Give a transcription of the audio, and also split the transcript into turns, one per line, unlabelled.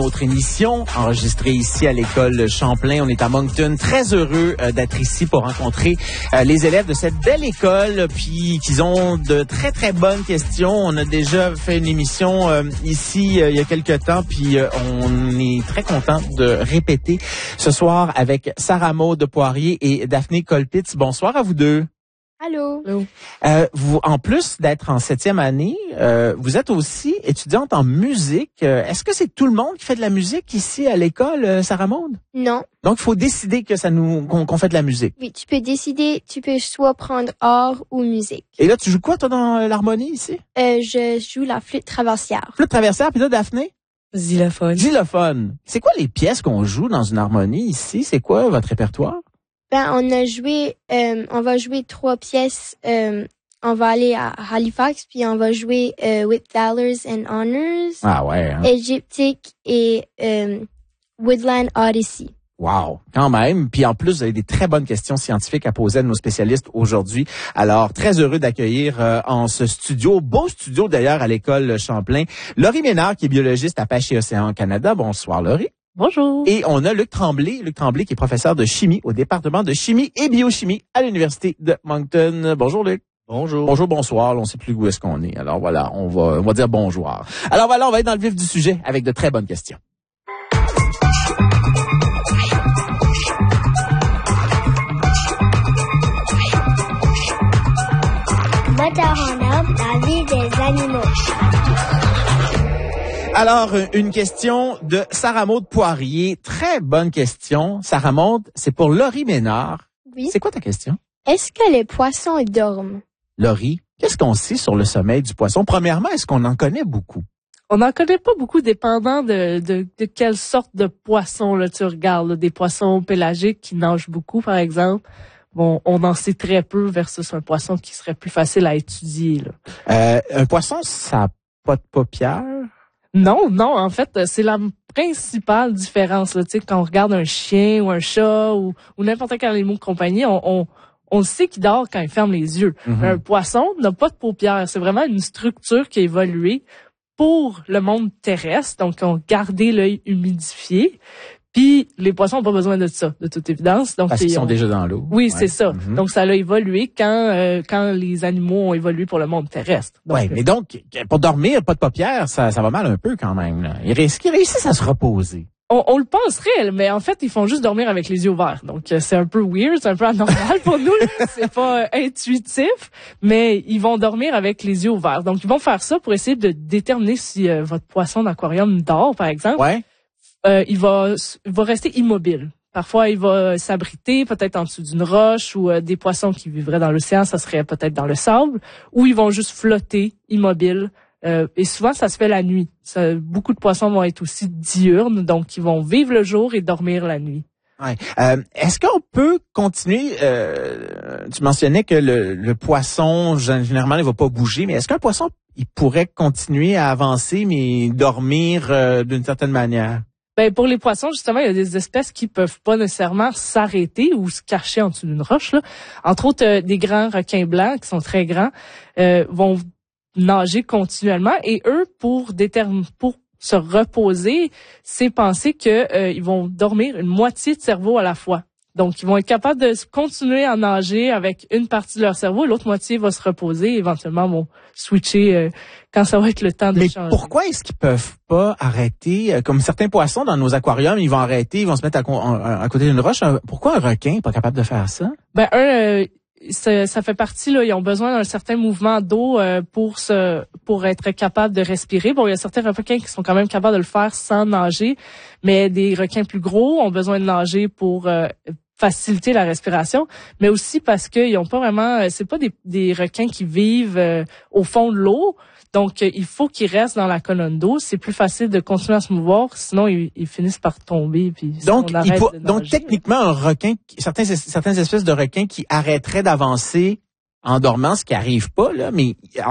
Autre émission enregistrée ici à l'école Champlain. On est à Moncton. Très heureux d'être ici pour rencontrer les élèves de cette belle école, puis qu'ils ont de très, très bonnes questions. On a déjà fait une émission ici il y a quelques temps, puis on est très content de répéter ce soir avec Sarah Maud Poirier et Daphné Colpitts. Bonsoir à vous deux.
Allô.
Vous, en plus d'être en 7e année, vous êtes aussi étudiante en musique. Est-ce que c'est tout le monde qui fait de la musique ici à l'école, Sarah Maud?
Non.
Donc, il faut décider que qu'on fait de la musique.
Oui, tu peux décider, tu peux soit prendre art ou musique.
Et là, tu joues quoi, toi, dans l'harmonie ici?
Je joue la flûte traversière.
Flûte traversière, puis là, Daphné?
Xylophone.
Xylophone. C'est quoi les pièces qu'on joue dans une harmonie ici? C'est quoi votre répertoire?
On va jouer 3 pièces. On va aller à Halifax, puis on va jouer With Valors and Honors,
Ah ouais, hein?
Égyptique et Woodland Odyssey.
Wow, quand même. Puis en plus, vous avez des très bonnes questions scientifiques à poser à nos spécialistes aujourd'hui. Alors, très heureux d'accueillir en ce studio, beau studio d'ailleurs à l'école Champlain, Laurie Ménard, qui est biologiste à Pêche et Océan Canada. Bonsoir, Laurie.
Bonjour.
Et on a Luc Tremblay qui est professeur de chimie au département de chimie et biochimie à l'Université de Moncton. Bonjour, Luc.
Bonjour.
Bonjour, bonsoir. On ne sait plus où est-ce qu'on est. Alors voilà, on va dire bonjour. Alors voilà, on va être dans le vif du sujet avec de très bonnes questions.
Moteur en herbe, la vie des animaux.
Alors, une question de Sarah Maud Poirier. Très bonne question. Sarah Maud, c'est pour Laurie Ménard.
Oui.
C'est quoi ta question?
Est-ce que les poissons dorment?
Laurie, qu'est-ce qu'on sait sur le sommeil du poisson? Premièrement, est-ce qu'on en connaît beaucoup?
On n'en connaît pas beaucoup dépendant de quelle sorte de poisson là, tu regardes. Là. Des poissons pélagiques qui nagent beaucoup, par exemple. Bon, on en sait très peu versus un poisson qui serait plus facile à étudier. Là.
Un poisson, ça n'a pas de paupières?
Non, en fait, c'est la principale différence. Là. Tu sais, quand on regarde un chien ou un chat ou n'importe quel animal de compagnie, on sait qu'il dort quand il ferme les yeux.
Mm-hmm.
Un poisson n'a pas de paupières. C'est vraiment une structure qui a évolué pour le monde terrestre. Donc, on gardé l'œil humidifié. Puis, les poissons n'ont pas besoin de ça, de toute évidence. Donc,
Parce qu'ils sont déjà dans l'eau.
Oui,
Ouais.
c'est ça.
Mm-hmm.
Donc, ça a évolué quand les animaux ont évolué pour le monde terrestre.
Oui, mais donc, pour dormir, pas de paupières, ça va mal un peu quand même. Là. Est-ce qu'ils réussissent à se reposer?
On le penserait, mais en fait, ils font juste dormir avec les yeux ouverts. Donc, c'est un peu weird, c'est un peu anormal pour nous. Là. C'est pas intuitif, mais ils vont dormir avec les yeux ouverts. Donc, ils vont faire ça pour essayer de déterminer si votre poisson d'aquarium dort, par exemple.
Ouais.
Il va rester immobile. Parfois, il va s'abriter peut-être en dessous d'une roche ou des poissons qui vivraient dans l'océan, ça serait peut-être dans le sable, ou ils vont juste flotter immobiles. Et souvent, ça se fait la nuit. Beaucoup de poissons vont être aussi diurnes, donc ils vont vivre le jour et dormir la nuit.
Ouais. Est-ce qu'on peut continuer? Tu mentionnais que le poisson, généralement, il va pas bouger, mais est-ce qu'un poisson, il pourrait continuer à avancer, mais dormir d'une certaine manière?
Ben, pour les poissons, justement, il y a des espèces qui peuvent pas nécessairement s'arrêter ou se cacher en dessous d'une roche. Là. Entre autres, des grands requins blancs qui sont très grands vont nager continuellement et eux, pour se reposer, c'est penser que ils vont dormir une moitié de cerveau à la fois. Donc, ils vont être capables de continuer à nager avec une partie de leur cerveau et l'autre moitié va se reposer. Éventuellement, vont switcher quand ça va être le temps de changer.
Mais pourquoi est-ce qu'ils peuvent pas arrêter? Comme certains poissons dans nos aquariums, ils vont arrêter, ils vont se mettre à côté d'une roche. Pourquoi un requin n'est pas capable de faire ça?
Ben, ça fait partie, là, ils ont besoin d'un certain mouvement d'eau pour être capable de respirer. Bon, il y a certains requins qui sont quand même capables de le faire sans nager, mais des requins plus gros ont besoin de nager pour faciliter la respiration, mais aussi parce qu'ils ont pas vraiment, c'est pas des requins qui vivent au fond de l'eau. Donc, il faut qu'ils restent dans la colonne d'eau. C'est plus facile de continuer à se mouvoir, sinon ils finissent par tomber. Puis
donc, techniquement, un requin, certaines espèces de requins qui arrêteraient d'avancer en dormant, ce qui arrive pas là, mais